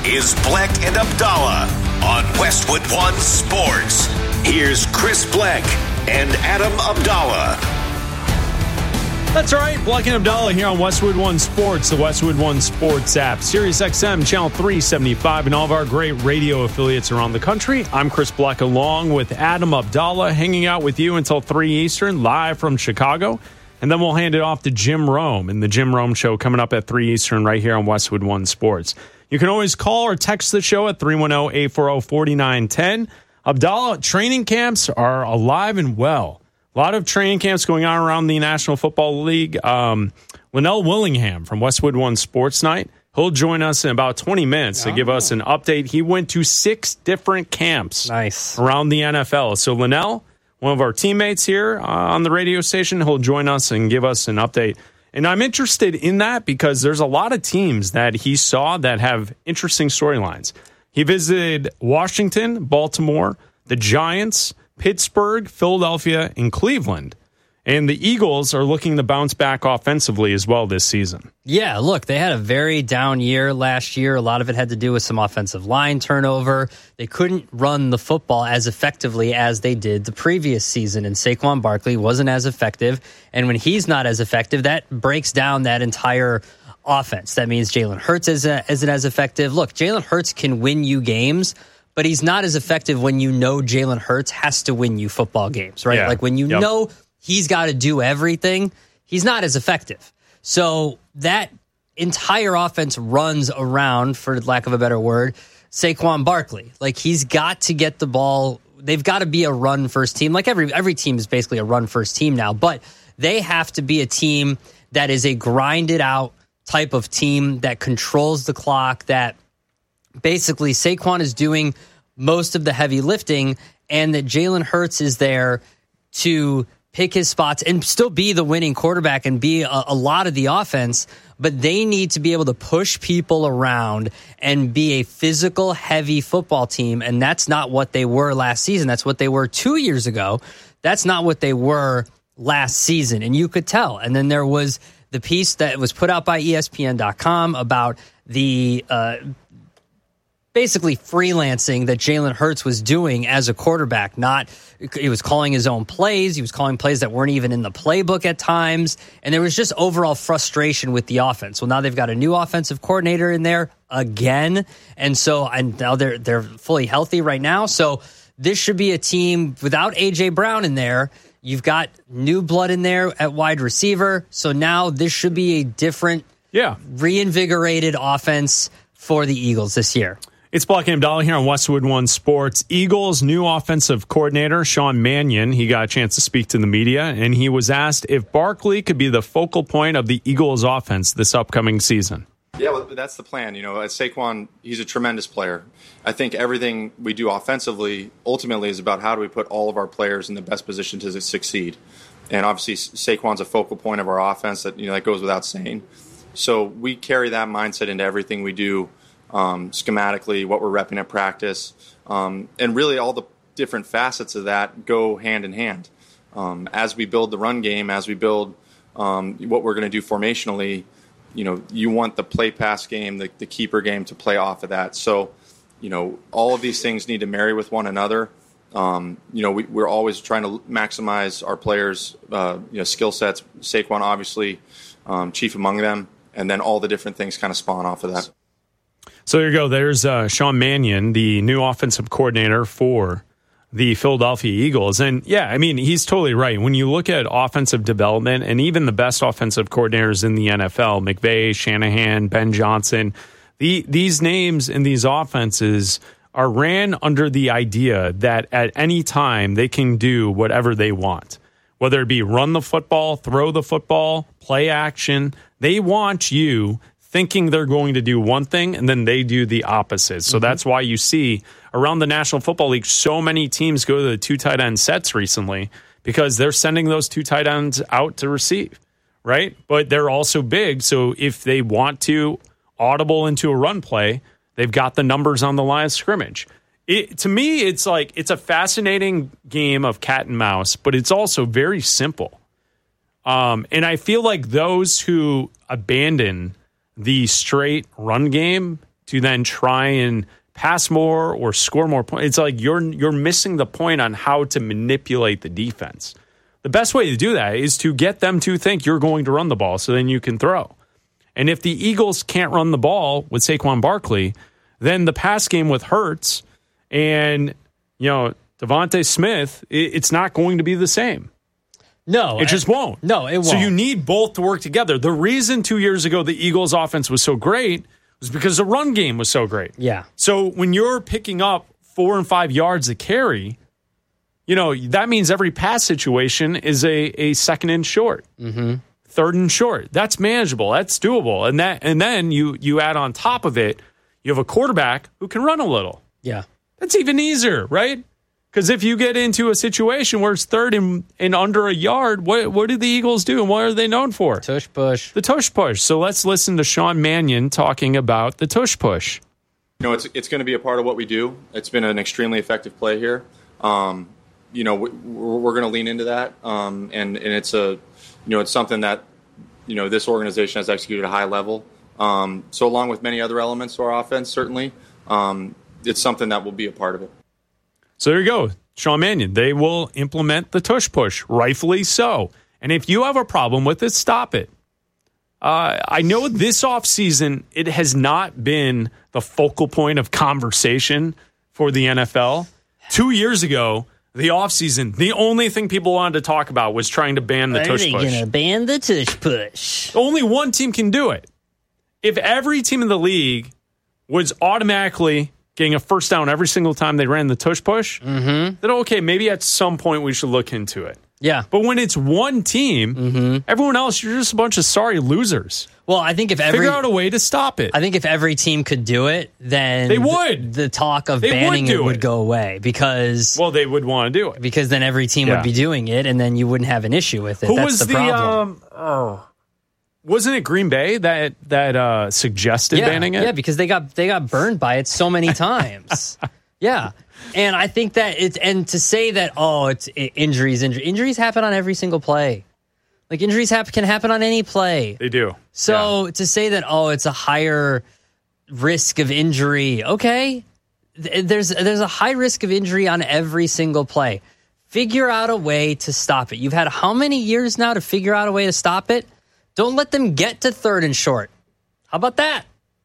is Bleck and Abdallah on Westwood One Sports. Here's Chris Bleck and Adam Abdallah. That's right, Bleck and Abdallah here on Westwood One Sports, the Westwood One Sports app, Sirius XM, channel 375, and all of our great radio affiliates around the country. I'm Chris Bleck along with Adam Abdallah, hanging out with you until 3 Eastern, live from Chicago. And then we'll hand it off to Jim Rome in the Jim Rome Show coming up at 3 Eastern right here on Westwood One Sports. You can always call or text the show at 310-840-4910. Abdallah, training camps are alive and well. A lot of training camps going on around the National Football League. Linnell Willingham from Westwood One Sports Night, he'll join us in about 20 minutes to give us an update. He went to 6 different camps around the NFL. So Linnell, one of our teammates here on the radio station, he'll join us and give us an update. And I'm interested in that because there's a lot of teams that he saw that have interesting storylines. He visited Washington, Baltimore, the Giants, Pittsburgh, Philadelphia, and Cleveland. And the Eagles are looking to bounce back offensively as well this season. Yeah, look, they had a very down year last year. A lot of it had to do with some offensive line turnover. They couldn't run the football as effectively as they did the previous season, and Saquon Barkley wasn't as effective. And when he's not as effective, that breaks down that entire offense. That means Jalen Hurts isn't as effective. Look, Jalen Hurts can win you games, but he's not as effective when you know Jalen Hurts has to win you football games, right? Yeah. Like when you know he's got to do everything, he's not as effective. So that entire offense runs around, for lack of a better word, Saquon Barkley. Like he's got to get the ball. They've got to be a run-first team. Like every team is basically a run-first team now, but they have to be a team that is a grinded-out type of team that controls the clock, that basically Saquon is doing most of the heavy lifting, and that Jalen Hurts is there to pick his spots and still be the winning quarterback and be a lot of the offense, but they need to be able to push people around and be a physical, heavy football team, and that's not what they were last season. That's what they were 2 years ago. That's not what they were last season, and you could tell. And then there was the piece that was put out by ESPN.com about the basically freelancing that Jalen Hurts was doing as a quarterback. He was calling his own plays. He was calling plays that weren't even in the playbook at times. And there was just overall frustration with the offense. Well, now they've got a new offensive coordinator in there again. And now they're fully healthy right now. So this should be a team without A.J. Brown in there. You've got new blood in there at wide receiver. So now this should be a different, reinvigorated offense for the Eagles this year. It's Bleck and Abdallah here on Westwood One Sports. Eagles' new offensive coordinator, Sean Mannion, he got a chance to speak to the media, and he was asked if Barkley could be the focal point of the Eagles' offense this upcoming season. Yeah, well, that's the plan. Saquon, he's a tremendous player. I think everything we do offensively ultimately is about how do we put all of our players in the best position to succeed. And obviously, Saquon's a focal point of our offense. That goes without saying. So we carry that mindset into everything we do. Schematically, what we're repping at practice, and really all the different facets of that go hand in hand. As we build the run game, as we build what we're going to do formationally, you want the play-pass game, the keeper game to play off of that. So, all of these things need to marry with one another. We're always trying to maximize our players' skill sets. Saquon, obviously, chief among them, and then all the different things kind of spawn off of that. So there you go. There's Sean Mannion, the new offensive coordinator for the Philadelphia Eagles. And, he's totally right. When you look at offensive development and even the best offensive coordinators in the NFL, McVay, Shanahan, Ben Johnson, these names in these offenses are ran under the idea that at any time they can do whatever they want, whether it be run the football, throw the football, play action. They want you thinking they're going to do one thing, and then they do the opposite. So that's why you see around the National Football League so many teams go to the 2 tight end sets recently, because they're sending those 2 tight ends out to receive, right? But they're also big, so if they want to audible into a run play, they've got the numbers on the line of scrimmage. To me, it's a fascinating game of cat and mouse, but it's also very simple. And I feel like those who abandon the straight run game to then try and pass more or score more points. It's like you're missing the point on how to manipulate the defense. The best way to do that is to get them to think you're going to run the ball so then you can throw. And if the Eagles can't run the ball with Saquon Barkley, then the pass game with Hurts and, Devontae Smith, it's not going to be the same. No. It just won't. No, it won't. So you need both to work together. The reason 2 years ago the Eagles' offense was so great was because the run game was so great. Yeah. So when you're picking up 4 and 5 yards a carry, that means every pass situation is a second and short, third and short. That's manageable. That's doable. And then you add on top of it, you have a quarterback who can run a little. Yeah. That's even easier, right? Because if you get into a situation where it's third and under a yard, what do the Eagles do and what are they known for? Tush push. The tush push. So let's listen to Sean Mannion talking about the tush push. It's going to be a part of what we do. It's been an extremely effective play here. We're going to lean into that, and it's it's something that this organization has executed at a high level. So along with many other elements to our offense, certainly, it's something that will be a part of it. So there you go, Sean Mannion. They will implement the tush push, rightfully so. And if you have a problem with it, stop it. I know this offseason, it has not been the focal point of conversation for the NFL. 2 years ago, the offseason, the only thing people wanted to talk about was trying to ban the tush push. Are they going to ban the tush push? Only one team can do it. If every team in the league was automatically getting a first down every single time they ran the tush push, then okay, maybe at some point we should look into it. Yeah. But when it's one team, everyone else, you're just a bunch of sorry losers. Well, I think figure out a way to stop it. I think if every team could do it, then they would. The talk of banning it would go away because they would want to do it because then every team would be doing it, and then you wouldn't have an issue with it. That's the problem. Wasn't it Green Bay that suggested banning it? Yeah, because they got burned by it so many times. Yeah. And I think that to say that, it's injuries happen on every single play. Like injuries can happen on any play. They do. So to say that, it's a higher risk of injury. Okay. There's a high risk of injury on every single play. Figure out a way to stop it. You've had how many years now to figure out a way to stop it? Don't let them get to third and short. How about that?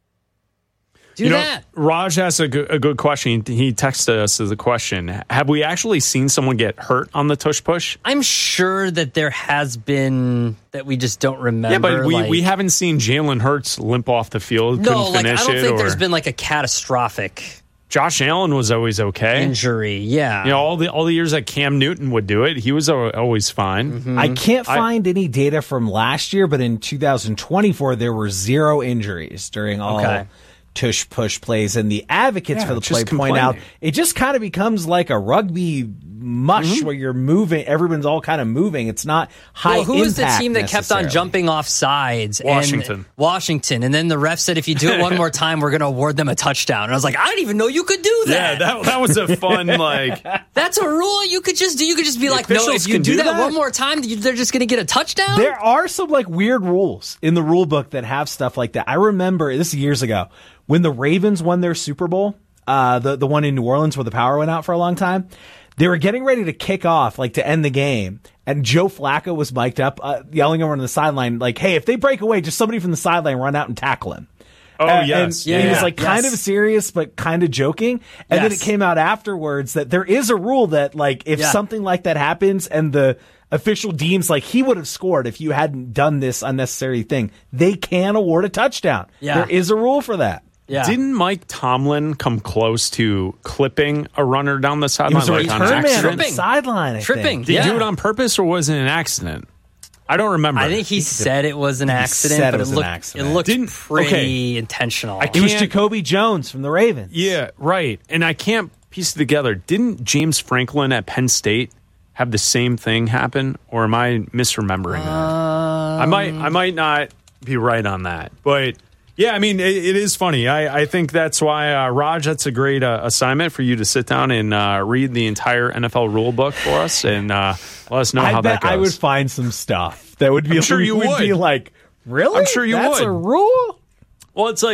Do that. Raj asked a good question. He texted us as a question. Have we actually seen someone get hurt on the tush push? I'm sure that there has been that we just don't remember. Yeah, but we haven't seen Jalen Hurts limp off the field. No, I don't think there's been like a catastrophic. Josh Allen was always okay. Injury, yeah. All the years that Cam Newton would do it, he was always fine. I can't find any data from last year, but in 2024, there were 0 injuries during all tush push plays. And the advocates for the play point out, it just kind of becomes like a rugby mush where you're moving. Everyone's all kind of moving. It's not high impact. Who was the team that kept on jumping off sides? Washington. And then the ref said, if you do it one more time, we're going to award them a touchdown. And I was like, I didn't even know you could do that. Yeah, that was a fun, That's a rule you could just do. You could just be like, no, if you do that one more time, they're just going to get a touchdown? There are some weird rules in the rule book that have stuff like that. I remember, this is years ago, when the Ravens won their Super Bowl, the one in New Orleans where the power went out for a long time. They were getting ready to kick off, to end the game, and Joe Flacco was mic'd up, yelling over on the sideline, hey, if they break away, just somebody from the sideline run out and tackle him. Yes. And he was kind of serious, but kind of joking. And then it came out afterwards that there is a rule that, if something like that happens and the official deems he would have scored if you hadn't done this unnecessary thing, they can award a touchdown. Yeah. There is a rule for that. Yeah. Didn't Mike Tomlin come close to clipping a runner down the sideline? He was on accident? Sideline, tripping. Did he do it on purpose or was it an accident? I don't remember. I think he said it was an accident, but it looked pretty intentional. It was Jacoby Jones from the Ravens. Yeah, right. And I can't piece it together. Didn't James Franklin at Penn State have the same thing happen, or am I misremembering that? I might not be right on that, but. Yeah, it is funny. I think that's why, Raj, that's a great assignment for you to sit down and read the entire NFL rule book for us and let us know how that goes. I would find some stuff that would be. I'm sure you would be like, really? I'm sure you would. That's a rule? Well, it's like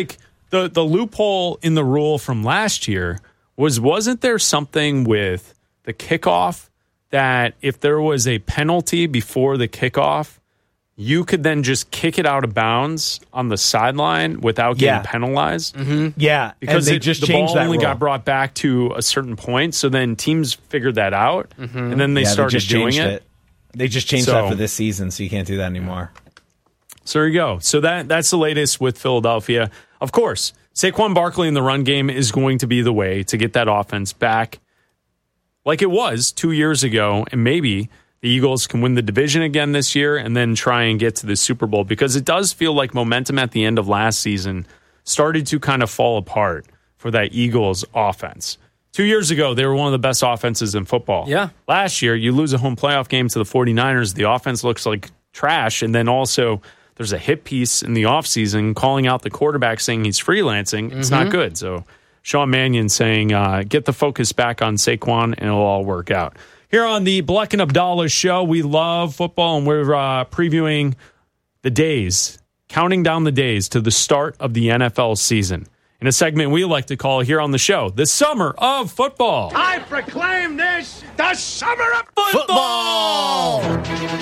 the loophole in the rule from last year wasn't there something with the kickoff that if there was a penalty before the kickoff, you could then just kick it out of bounds on the sideline without getting penalized? Mm-hmm. Yeah, because the ball only got brought back to a certain point, so then teams figured that out, and then they started doing it. They just changed that for this season, so you can't do that anymore. So there you go. So that's the latest with Philadelphia. Of course, Saquon Barkley in the run game is going to be the way to get that offense back like it was 2 years ago, and maybe the Eagles can win the division again this year and then try and get to the Super Bowl, because it does feel like momentum at the end of last season started to kind of fall apart for that Eagles offense. 2 years ago, they were one of the best offenses in football. Yeah. Last year, you lose a home playoff game to the 49ers. The offense looks like trash. And then also, there's a hit piece in the offseason calling out the quarterback saying he's freelancing. It's not good. So Sean Mannion saying, get the focus back on Saquon and it'll all work out. Here on the Bleck and Abdallah show, we love football, and we're previewing the days, counting down the days to the start of the NFL season. In a segment we like to call here on the show, the Summer of Football. I proclaim this the Summer of Football! What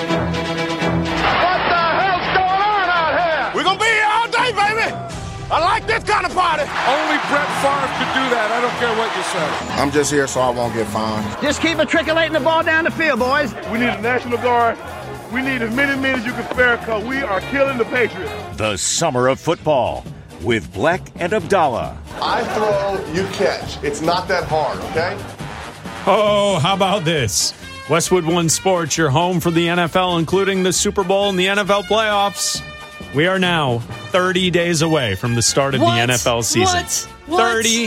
the hell's going on out here? We're going to be here all day, baby! I like this kind of party. Only Brett Favre could do that. I don't care what you say. I'm just here so I won't get fined. Just keep matriculating the ball down the field, boys. We need a National Guard. We need as many men as you can spare because we are killing the Patriots. The Summer of Football with Bleck and Abdallah. I throw, you catch. It's not that hard, okay? Oh, how about this? Westwood One Sports, your home for the NFL, including the Super Bowl and the NFL playoffs. We are now 30 days away from the start of the NFL season. 30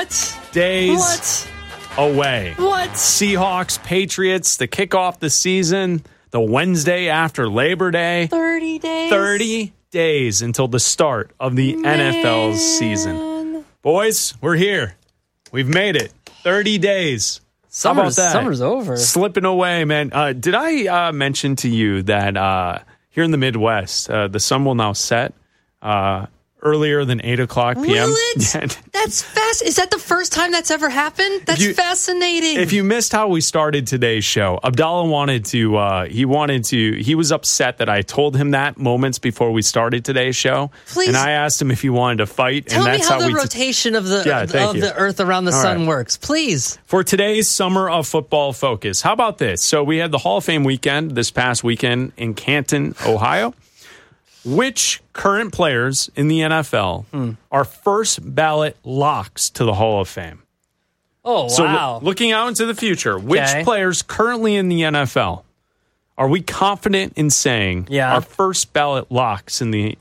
days away. Seahawks, Patriots, the kickoff the season, the Wednesday after Labor Day. 30 days. 30 days until the start of the NFL season. Boys, we're here. We've made it. 30 days. How about that? Summer's over. Slipping away, man. Did I mention to you that here in the Midwest, the sun will now set earlier than 8 o'clock p.m.? Will it? That's fast. Is that the first time that's ever happened? That's fascinating. If you missed how we started today's show, Abdallah he was upset that I told him that moments before we started today's show. Please. And I asked him if he wanted to fight. Tell and me that's how the rotation of the Earth around the sun works, please. For today's Summer of Football focus, how about this? So we had the Hall of Fame weekend this past weekend in Canton, Ohio. Which current players in the NFL are first ballot locks to the Hall of Fame? Oh, wow. So looking out into the future, which players currently in the NFL are we confident in saying are first ballot locks in the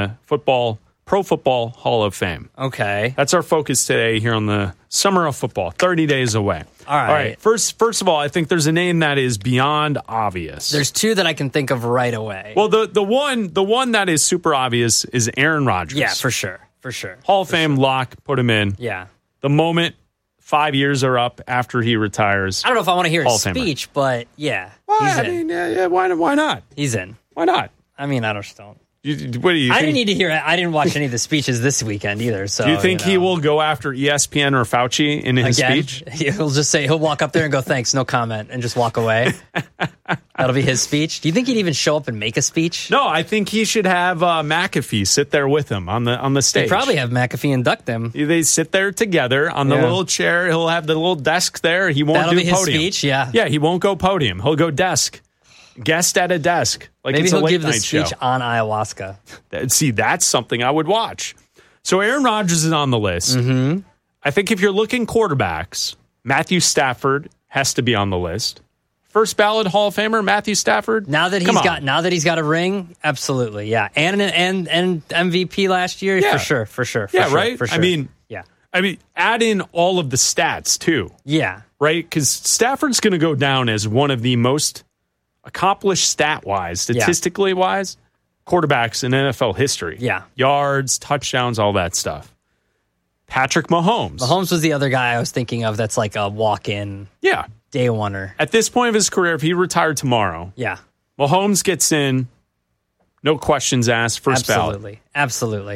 Pro Football Hall of Fame? Okay. That's our focus today here on the Summer of Football, 30 days away. All right. First of all, I think there's a name that is beyond obvious. There's two that I can think of right away. Well, the one that is super obvious is Aaron Rodgers. Yeah, for sure. Hall of Fame lock, put him in. Yeah. The moment 5 years are up after he retires. I don't know if I want to hear his speech, but yeah. Well, why not? He's in. Why not? I mean, I just don't. What do you think? I didn't need to hear it. I didn't watch any of the speeches this weekend either. So do you think he will go after ESPN or Fauci in his speech? He'll just say, he'll walk up there and go, thanks, no comment, and just walk away. That'll be his speech. Do you think he'd even show up and make a speech? No, I think he should have McAfee sit there with him on the stage. He'd probably have McAfee induct him. They sit there together on the little chair. He'll have the little desk there. He won't do podium. That'll be his speech, yeah. Yeah, he won't go podium. He'll go desk. Guest at a desk. Like maybe it's a he'll give late the speech on ayahuasca. See, that's something I would watch. So Aaron Rodgers is on the list. Mm-hmm. I think if you're looking quarterbacks, Matthew Stafford has to be on the list. First ballot Hall of Famer, Matthew Stafford. Now that he's got a ring, absolutely, yeah, and MVP last year, for sure. Yeah, right. For sure. I mean, add in all of the stats too. Yeah, right. Because Stafford's going to go down as one of the most accomplished stat-wise, statistically-wise, quarterbacks in NFL history. Yeah. Yards, touchdowns, all that stuff. Patrick Mahomes. Mahomes was the other guy I was thinking of that's like a walk-in day oneer. At this point of his career, if he retired tomorrow, Mahomes gets in, no questions asked, first ballot. Absolutely.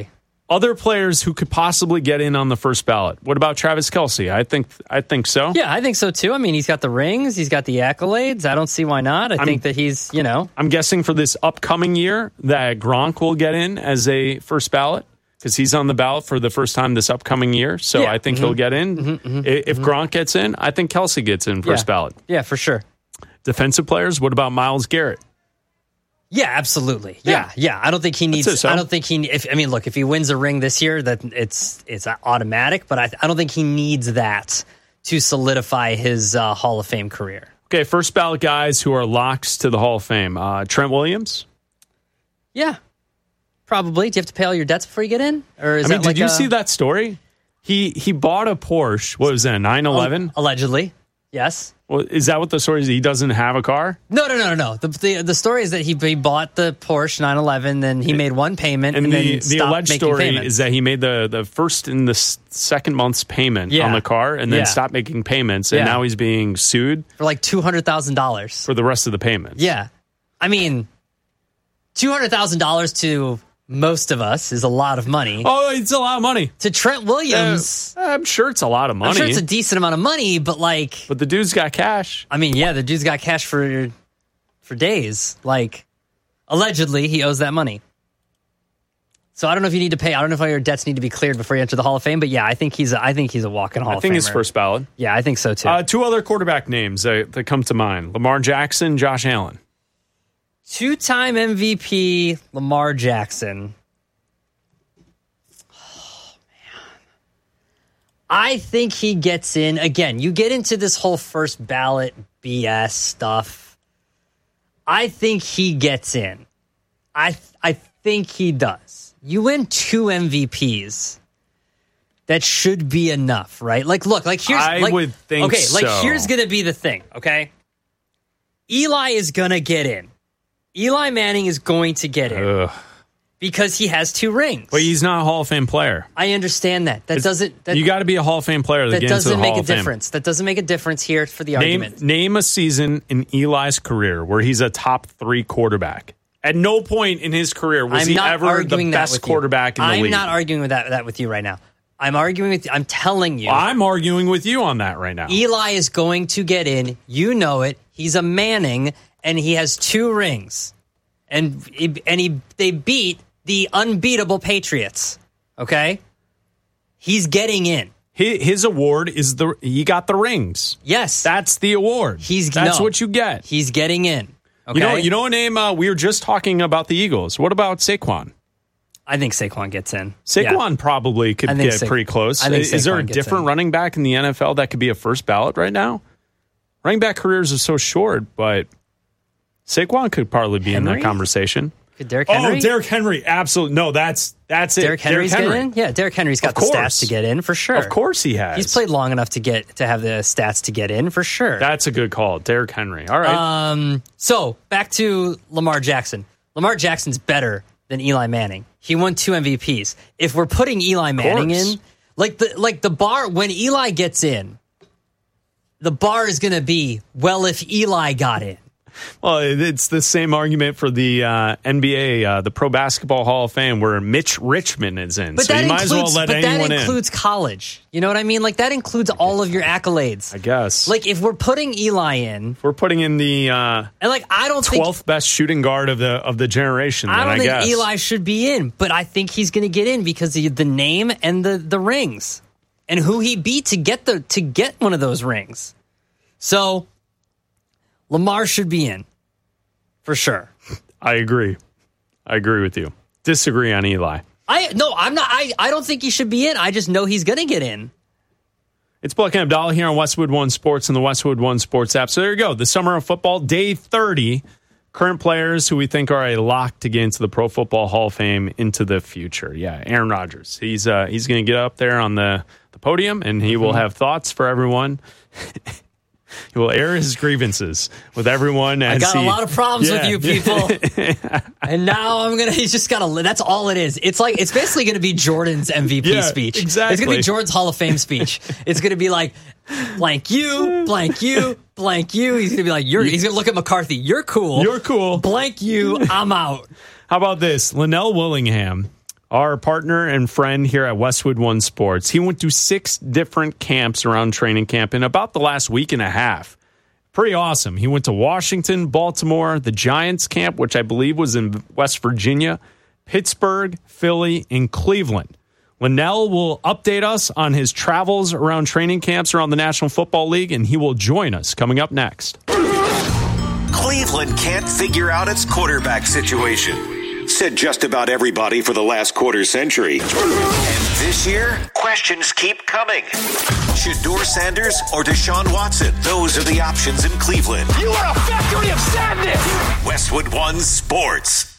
Other players who could possibly get in on the first ballot. What about Travis Kelce? I think so. Yeah, I think so too. I mean, he's got the rings, he's got the accolades. I don't see why not. I think that he's, I'm guessing for this upcoming year that Gronk will get in as a first ballot because he's on the ballot for the first time this upcoming year. So I think he'll get in. If Gronk gets in, I think Kelce gets in first ballot. Yeah, for sure. Defensive players, what about Myles Garrett? Yeah, absolutely. Yeah. I don't think he needs. I don't think he. Look, if he wins a ring this year, that it's automatic. But I don't think he needs that to solidify his Hall of Fame career. Okay, first ballot guys who are locks to the Hall of Fame. Trent Williams. Yeah, probably. Do you have to pay all your debts before you get in, or is did you see that story? He bought a Porsche. What was that? 911. Allegedly, yes. Well, is that what the story is? He doesn't have a car? No. The story is that he bought the Porsche 911, then he made one payment, and then the alleged story is that he made the first and the second month's payment on the car, and then stopped making payments, and now he's being sued for like $200,000 for the rest of the payments. Yeah, I mean, $200,000 to most of us is a lot of money. Oh, it's a lot of money. To Trent Williams, I'm sure it's a lot of money. I'm sure it's a decent amount of money, but the dude's got cash. I mean, the dude's got cash for days. Allegedly, he owes that money. So I don't know if you need to pay. I don't know if all your debts need to be cleared before you enter the Hall of Fame. But yeah, I think he's a walk-in Hall of Famer. I think he's first ballot. Yeah, I think so too. Two other quarterback names that come to mind: Lamar Jackson, Josh Allen. Two-time MVP Lamar Jackson. Oh, man. I think he gets in. Again, you get into this whole first ballot BS stuff. I think he gets in. I think he does. You win 2 MVPs. That should be enough, right? Here's... I would think so. Here's going to be the thing, okay? Eli is going to get in. Eli Manning is going to get in because he has 2 rings. But he's not a Hall of Fame player. I understand that. You got to be a Hall of Fame player to get into the Hall of Fame. That doesn't make a difference. That doesn't make a difference here for the argument. Name a season in Eli's career where he's a top 3 quarterback. At no point in his career was he ever the best quarterback in the league. I'm not arguing with that with you right now. I'm telling you. Well, I'm arguing with you on that right now. Eli is going to get in. You know it. He's a Manning. And he has 2 rings, and they beat the unbeatable Patriots. Okay, he's getting in. His award is he got the rings. Yes, that's the award. That's what you get. He's getting in. Okay? You know a name. We were just talking about the Eagles. What about Saquon? I think Saquon gets in. Saquon probably could get pretty close. Is there a different running back in the NFL that could be a first ballot right now? Running back careers are so short, but Saquon could probably be in that conversation. Could Derrick Henry? Oh, Derrick Henry. Absolutely. No, that's it. Derrick Henry's getting in? Yeah, Derrick Henry's got the stats to get in, for sure. Of course he has. He's played long enough to have the stats to get in, for sure. That's a good call. Derrick Henry. All right. So, back to Lamar Jackson. Lamar Jackson's better than Eli Manning. He won 2 MVPs. If we're putting Eli Manning in, the bar, when Eli gets in, the bar is going to be, well, if Eli got in. Well, it's the same argument for the NBA, the Pro Basketball Hall of Fame, where Mitch Richmond is in. But so you might as well let anyone in. That includes college. You know what I mean? That includes all of your accolades. I guess. If we're putting Eli in, we're putting in the I don't 12th best shooting guard of the generation. I don't think Eli should be in, but I think he's going to get in because of the name and the rings and who he beat to get one of those rings. So Lamar should be in, for sure. I agree with you. Disagree on Eli. I'm not. I don't think he should be in. I just know he's going to get in. It's Black and Abdallah here on Westwood One Sports and the Westwood One Sports app. So there you go. The Summer of Football, Day 30. Current players who we think are a lock to get into the Pro Football Hall of Fame into the future. Yeah, Aaron Rodgers. He's going to get up there on the podium, and he will have thoughts for everyone. He will air his grievances with everyone. I got a lot of problems with you people. And now he's just got to, that's all it is. It's basically going to be Jordan's MVP speech. Exactly. It's going to be Jordan's Hall of Fame speech. It's going to be like, blank you, blank you, blank you. He's going to be like, he's going to look at McCarthy. You're cool. You're cool. Blank you, I'm out. How about this? Linnell Willingham our partner and friend here at Westwood One Sports. He went to 6 different camps around training camp in about the last week and a half. Pretty awesome. He went to Washington, Baltimore, the Giants camp, which I believe was in West Virginia, Pittsburgh, Philly, and Cleveland. Linnell will update us on his travels around training camps around the National Football League, and he will join us coming up next. Cleveland can't figure out its quarterback situation. Said just about everybody for the last quarter century. And this year, questions keep coming. Shedeur Sanders or Deshaun Watson? Those are the options in Cleveland. You are a factory of sadness! Westwood One Sports.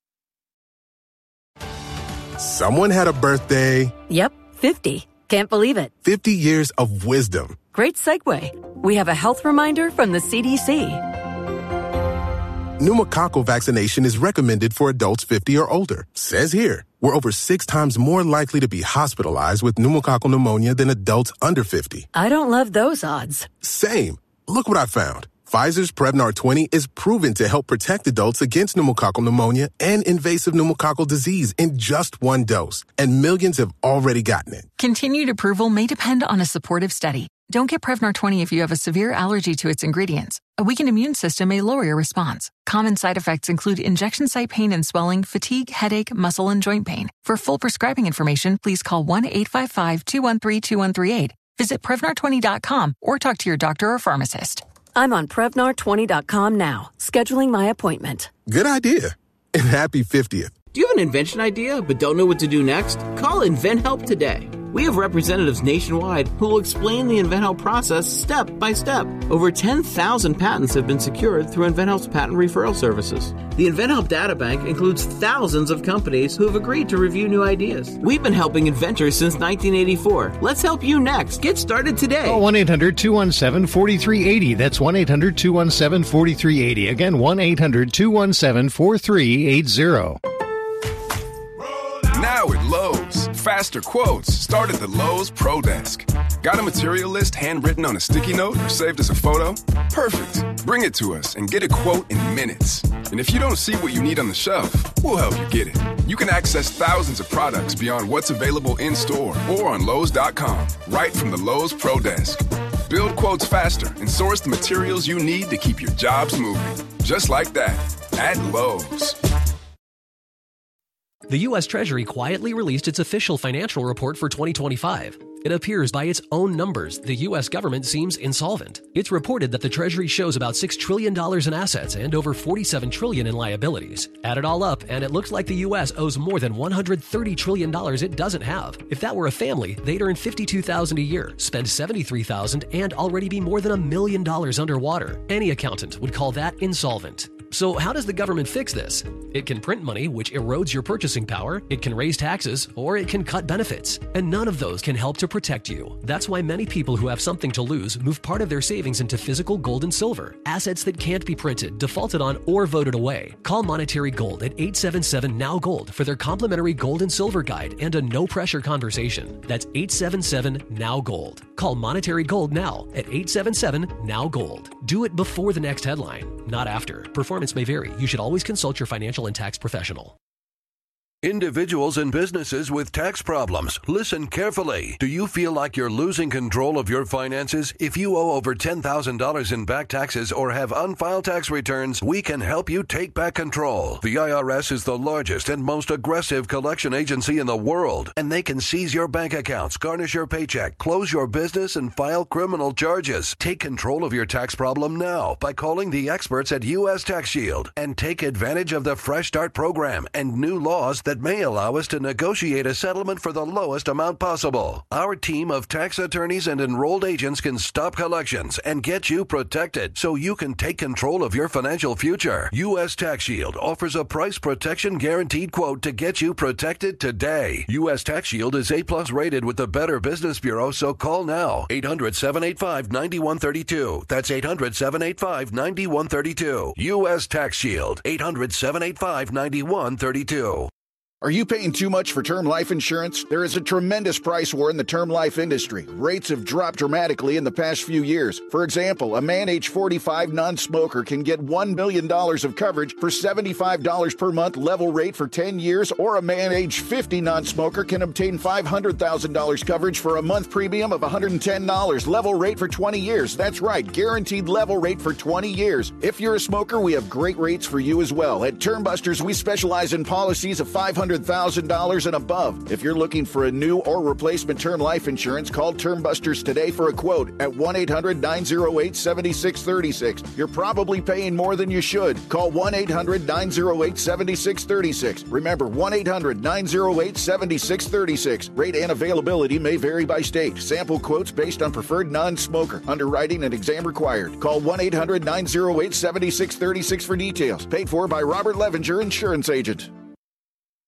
Someone had a birthday. Yep, 50. Can't believe it. 50 years of wisdom. Great segue. We have a health reminder from the CDC. Pneumococcal vaccination is recommended for adults 50 or older. Says here, we're over 6 times more likely to be hospitalized with pneumococcal pneumonia than adults under 50. I don't love those odds. Same. Look what I found. Pfizer's Prevnar 20 is proven to help protect adults against pneumococcal pneumonia and invasive pneumococcal disease in just 1 dose. And millions have already gotten it. Continued approval may depend on a supportive study. Don't get Prevnar 20 if you have a severe allergy to its ingredients. A weakened immune system may lower your response. Common side effects include injection site pain and swelling, fatigue, headache, muscle, and joint pain. For full prescribing information, please call 1-855-213-2138. Visit Prevnar20.com or talk to your doctor or pharmacist. I'm on Prevnar20.com now, scheduling my appointment. Good idea. And happy 50th. Do you have an invention idea but don't know what to do next? Call InventHelp today. We have representatives nationwide who will explain the InventHelp process step by step. Over 10,000 patents have been secured through InventHelp's patent referral services. The InventHelp data bank includes thousands of companies who have agreed to review new ideas. We've been helping inventors since 1984. Let's help you next. Get started today. Call 1-800-217-4380. That's 1-800-217-4380. Again, 1-800-217-4380. Now at Lowe's, faster quotes start at the Lowe's Pro Desk. Got a material list handwritten on a sticky note or saved as a photo? Perfect. Bring it to us and get a quote in minutes. And if you don't see what you need on the shelf, we'll help you get it. You can access thousands of products beyond what's available in-store or on Lowe's.com, right from the Lowe's Pro Desk. Build quotes faster and source the materials you need to keep your jobs moving. Just like that, at Lowe's. The U.S. Treasury quietly released its official financial report for 2025. It appears by its own numbers, the U.S. government seems insolvent. It's reported that the Treasury shows about $6 trillion in assets and over $47 trillion in liabilities. Add it all up, and it looks like the U.S. owes more than $130 trillion it doesn't have. If that were a family, they'd earn $52,000 a year, spend $73,000, and already be more than $1 million underwater. Any accountant would call that insolvent. So how does the government fix this? It can print money, which erodes your purchasing power, it can raise taxes, or it can cut benefits. And none of those can help to protect you. That's why many people who have something to lose move part of their savings into physical gold and silver, assets that can't be printed, defaulted on, or voted away. Call Monetary Gold at 877-NOW-GOLD for their complimentary gold and silver guide and a no-pressure conversation. That's 877-NOW-GOLD. Call Monetary Gold now at 877-NOW-GOLD. Do it before the next headline, not after. Performance may vary. You should always consult your financial and tax professional. Individuals and businesses with tax problems, listen carefully. Do you feel like you're losing control of your finances? If you owe over $10,000 in back taxes or have unfiled tax returns, we can help you take back control. The IRS is the largest and most aggressive collection agency in the world, and they can seize your bank accounts, garnish your paycheck, close your business, and file criminal charges. Take control of your tax problem now by calling the experts at U.S. Tax Shield and take advantage of the Fresh Start program and new laws that may allow us to negotiate a settlement for the lowest amount possible. Our team of tax attorneys and enrolled agents can stop collections and get you protected so you can take control of your financial future. U.S. Tax Shield offers a price protection guaranteed quote to get you protected today. U.S. Tax Shield is A+ rated with the Better Business Bureau, so call now. 800-785-9132. That's 800-785-9132. U.S. Tax Shield. 800-785-9132. Are you paying too much for term life insurance? There is a tremendous price war in the term life industry. Rates have dropped dramatically in the past few years. For example, a man age 45 non-smoker can get $1 million of coverage for $75 per month level rate for 10 years, or a man age 50 non-smoker can obtain $500,000 coverage for a month premium of $110 level rate for 20 years. That's right, guaranteed level rate for 20 years. If you're a smoker, we have great rates for you as well. At Term Busters, we specialize in policies of $500,000 and above. If you're looking for a new or replacement term life insurance, call Term Busters today for a quote at 1-800-908-7636. You're probably paying more than you should. Call 1-800-908-7636. Remember, 1-800-908-7636. Rate and availability may vary by state. Sample quotes based on preferred non-smoker. Underwriting and exam required. Call 1-800-908-7636 for details. Paid for by Robert Levinger, Insurance Agent.